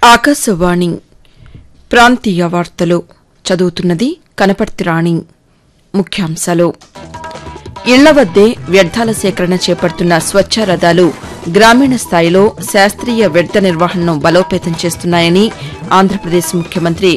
ఆకాశవాణి ప్రాంతీయ వార్తలు చదువుతున్నది కనపర్తి రాణి. ముఖ్యాంశాలు: ఇళ్ల వద్దే వ్యర్థాల సేకరణ చేపడుతున్న స్వచ్ఛ రథాలు గ్రామీణ స్థాయిలో శాస్త్రీయ వ్యర్థ నిర్వహణను బలోపేతం చేస్తున్నాయని ఆంధ్రప్రదేశ్ ముఖ్యమంత్రి